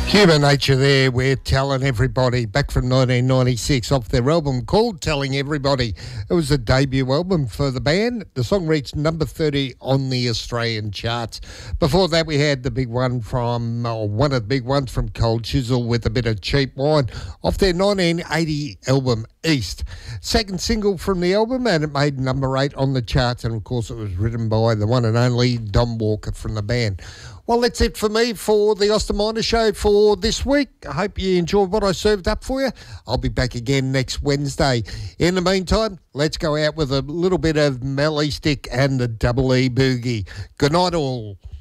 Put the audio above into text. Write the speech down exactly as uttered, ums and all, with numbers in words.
Human Nature there, we're telling everybody, back from nineteen ninety-six, off their album called Telling Everybody. It was a debut album for the band. The song reached number thirty on the Australian charts. Before that, we had the big one from, or one of the big ones from Cold Chisel with a bit of Cheap Wine off their nineteen eighty album East. Second single from the album, and it made number eight on the charts, and of course it was written by the one and only Don Walker from the band. Well, that's it for me for the Austin Minor Show for this week. I hope you enjoyed what I served up for you. I'll be back again next Wednesday. In the meantime, let's go out with a little bit of Melly Stick and the Double E Boogie. Good night all.